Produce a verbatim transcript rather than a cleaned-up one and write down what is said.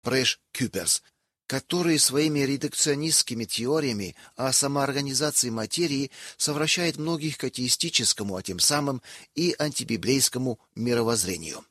Прэш Кюперс, который своими редукционистскими теориями о самоорганизации материи совращает многих к атеистическому, а тем самым и антибиблейскому мировоззрению.